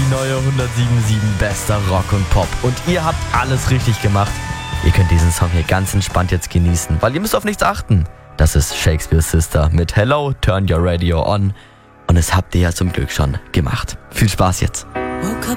die neue 107.7 bester Rock und Pop. Und ihr habt alles richtig gemacht. Ihr könnt diesen Song hier ganz entspannt jetzt genießen, weil ihr müsst auf nichts achten. Das ist Shakespears Sister mit Hello, Turn Your Radio On. Und das habt ihr ja zum Glück schon gemacht. Viel Spaß jetzt. Woke up